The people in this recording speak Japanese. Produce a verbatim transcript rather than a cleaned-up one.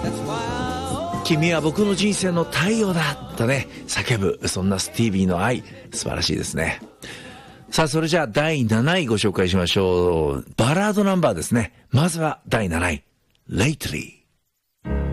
君は僕の人生の太陽だとね叫ぶ、そんなスティービーの愛、素晴らしいですね。さあそれじゃあだいなないご紹介しましょう。バラードナンバーですね。まずはだいなない Lately。